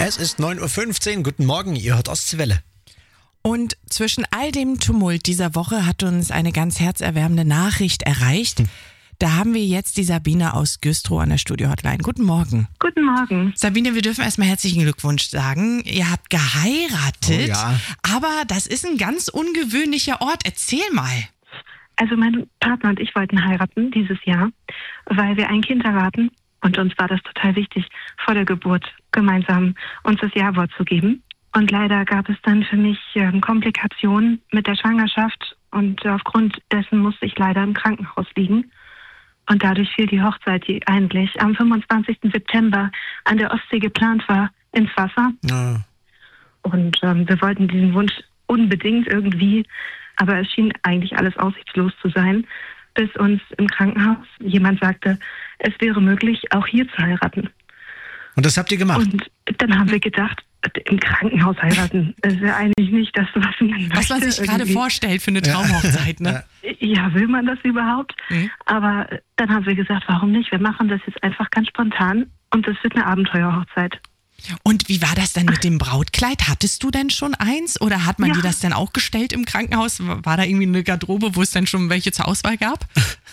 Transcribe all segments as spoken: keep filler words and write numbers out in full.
Es ist neun Uhr fünfzehn. Guten Morgen, ihr hört Ostseewelle. Und zwischen all dem Tumult dieser Woche hat uns eine ganz herzerwärmende Nachricht erreicht. Hm. Da haben wir jetzt die Sabine aus Güstrow an der Studio-Hotline. Guten Morgen. Guten Morgen. Sabine, wir dürfen erstmal herzlichen Glückwunsch sagen. Ihr habt geheiratet, oh ja. aber das ist ein ganz ungewöhnlicher Ort. Erzähl mal. Also mein Partner und ich wollten heiraten dieses Jahr, weil wir ein Kind erwarten. Und uns war das total wichtig, vor der Geburt gemeinsam uns das Ja-Wort zu geben. Und leider gab es dann für mich ähm, Komplikationen mit der Schwangerschaft. Und aufgrund dessen musste ich leider im Krankenhaus liegen. Und dadurch fiel die Hochzeit, die eigentlich am fünfundzwanzigsten September an der Ostsee geplant war, ins Wasser. Ja. Und ähm, wir wollten diesen Wunsch unbedingt irgendwie, aber es schien eigentlich alles aussichtslos zu sein, bis uns im Krankenhaus jemand sagte, es wäre möglich, auch hier zu heiraten. Und das habt ihr gemacht? Und dann haben wir gedacht, im Krankenhaus heiraten, das ist ja eigentlich nicht das, was man Was man sich gerade vorstellt für eine Traumhochzeit, ne? Ja, will man das überhaupt? Mhm. Aber dann haben wir gesagt, warum nicht? Wir machen das jetzt einfach ganz spontan und es wird eine Abenteuerhochzeit. Und wie war das denn mit dem Brautkleid? Hattest du denn schon eins oder hat man Ja. dir das denn auch gestellt im Krankenhaus? War da irgendwie eine Garderobe, wo es dann schon welche zur Auswahl gab?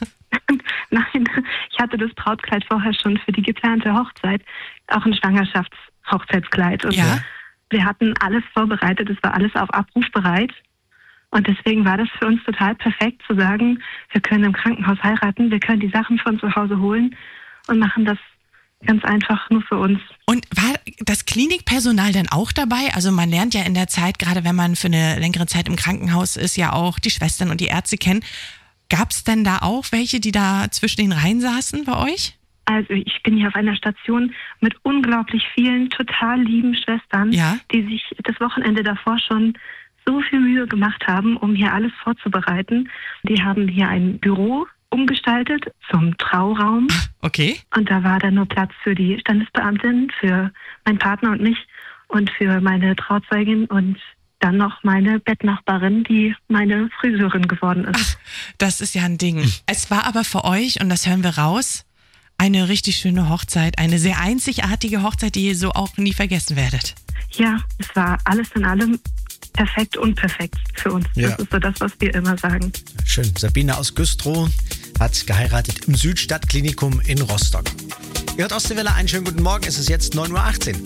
Nein, ich hatte das Brautkleid vorher schon für die geplante Hochzeit, auch ein Schwangerschaftshochzeitskleid. Und Ja. wir hatten alles vorbereitet, es war alles auf Abruf bereit. Und deswegen war das für uns total perfekt zu sagen, wir können im Krankenhaus heiraten, wir können die Sachen von zu Hause holen und machen das ganz einfach nur für uns. Und war das Klinikpersonal denn auch dabei? Also man lernt ja in der Zeit, gerade wenn man für eine längere Zeit im Krankenhaus ist, ja auch die Schwestern und die Ärzte kennen. Gab es denn da auch welche, die da zwischen den Reihen saßen bei euch? Also ich bin hier auf einer Station mit unglaublich vielen total lieben Schwestern, Ja. die sich das Wochenende davor schon so viel Mühe gemacht haben, um hier alles vorzubereiten. Die haben hier ein Büro umgestaltet zum Trauraum. Okay. Und da war dann nur Platz für die Standesbeamtin, für meinen Partner und mich und für meine Trauzeugin und dann noch meine Bettnachbarin, die meine Friseurin geworden ist. Ach, das ist ja ein Ding. Es war aber für euch, und das hören wir raus, eine richtig schöne Hochzeit. Eine sehr einzigartige Hochzeit, die ihr so auch nie vergessen werdet. Ja, es war alles in allem perfekt und perfekt für uns. Ja. Das ist so das, was wir immer sagen. Schön. Sabine aus Güstrow hat geheiratet im Südstadtklinikum in Rostock. Ihr hört Ostseewelle, einen schönen guten Morgen. Es ist jetzt neun Uhr achtzehn.